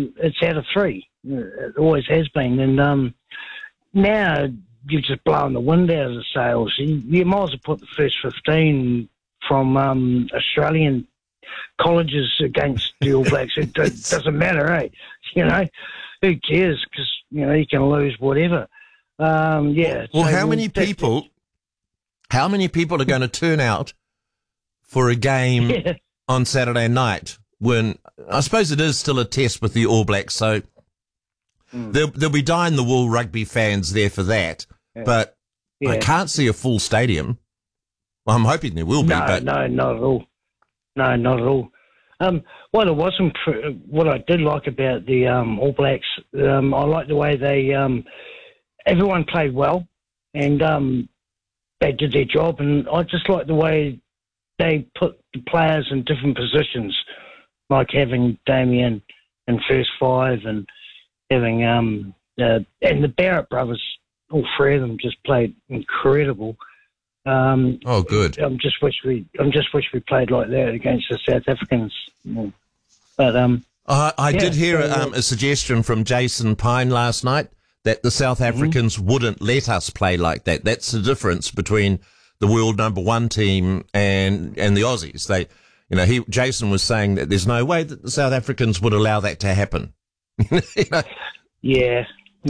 it's out of 3. It always has been. And now you're just blowing the wind out of the sails. You might as well put the first 15 from Australian colleges against the All Blacks. It doesn't matter, eh? You know, who cares? Because, you know, you can lose whatever. Yeah. Well, how many people are going to turn out for a game on Saturday night when I suppose it is still a test with the All Blacks, so there'll be dyed-in-the-wool rugby fans there for that, but I can't see a full stadium. Well, I'm hoping there will be. No, not at all. No, not at all. What I did like about the All Blacks, I like the way they everyone played well, and they did their job, and I just like the way they put the players in different positions, like having Damien in first 5 and having and the Barrett brothers, all 3 of them just played incredible. Good. I just wish we played like that against the South Africans. But I did hear a suggestion from Jason Pine last night that the South Africans wouldn't let us play like that. That's the difference between the world number 1 team and the Aussies. Jason was saying that there's no way that the South Africans would allow that to happen. You know? Yeah.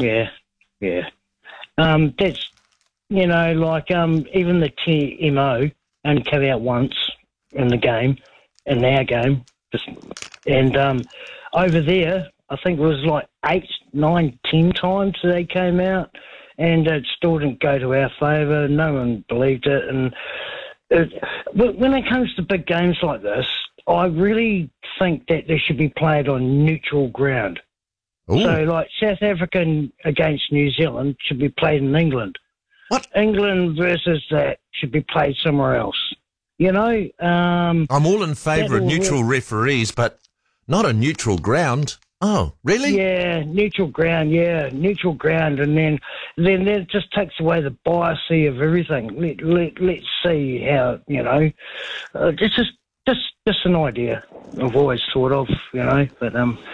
That's, you know, like even the TMO only came out once in our game, and over there I think it was like 8, 9, 10 times they came out, and it still didn't go to our favour. No one believed it, and when it comes to big games like this, I really think that they should be played on neutral ground. Ooh. So, like South Africa against New Zealand should be played in England. What? England versus that should be played somewhere else. You know? I'm all in favour of neutral referees, but not a neutral ground. Oh, really? Yeah, neutral ground, and then that just takes away the bias of everything. Let's see how, you know, it's just an idea I've always thought of, you know, but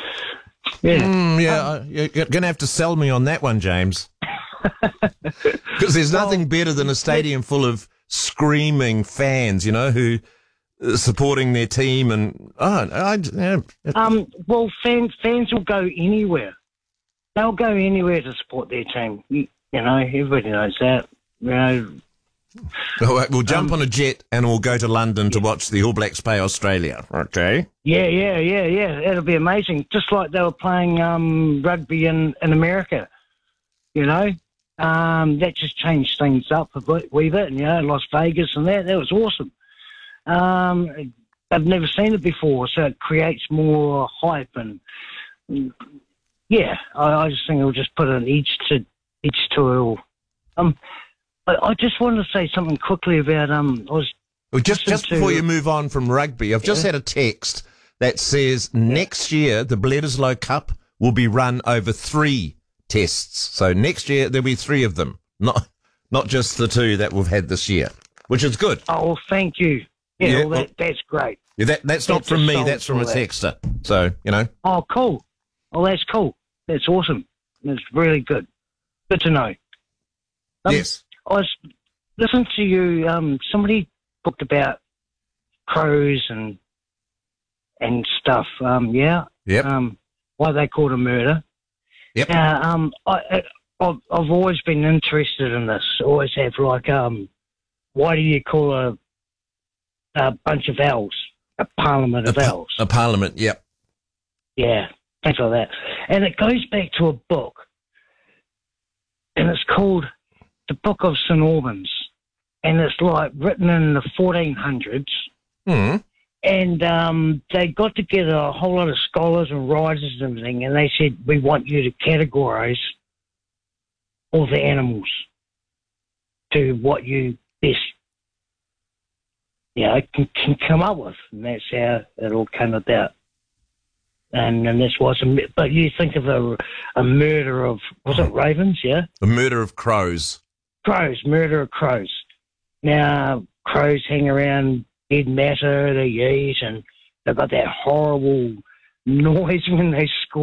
yeah. You're going to have to sell me on that one, James. Because there's nothing better than a stadium full of screaming fans, you know, who are supporting their team and well, fans will go anywhere. They'll go anywhere to support their team. You know, everybody knows that. You know. All right, we'll jump on a jet and we'll go to London to watch the All Blacks play Australia. Okay. Yeah. It'll be amazing. Just like they were playing rugby in America. You know, that just changed things up a wee bit. You know, Las Vegas and that was awesome. I've never seen it before, so it creates more hype and I just think it'll just put an edge to it all. I just wanted to say something quickly about just before you move on from rugby, I've just had a text that says next year the Bledisloe Cup will be run over 3 tests. So next year there'll be 3 of them, not just the 2 that we've had this year, which is good. Oh, thank you. Yeah, well, that's great. Yeah, that's not from me, that's from a texter. So, you know. Oh, cool. Oh, that's cool. That's awesome. That's really good. Good to know. Yes. I was listening to you. Somebody talked about crows and stuff. Yeah. Yep. Why they called a murder. Yep. I've always been interested in this. Always have, like, why do you call a bunch of owls a parliament of owls? A parliament. Yep. Yeah. Things like that. And it goes back to a book, and it's called The Book of St. Albans, and it's like written in the 1400s. And they got together a whole lot of scholars and writers and everything, and they said, we want you to categorise all the animals to what you best, you know, can come up with, and that's how it all came about. And this was but you think of a murder of, was it ravens? Yeah, a murder of crows. Murder of crows. Now crows hang around dead matter, they eat, and they've got that horrible noise when they squawk.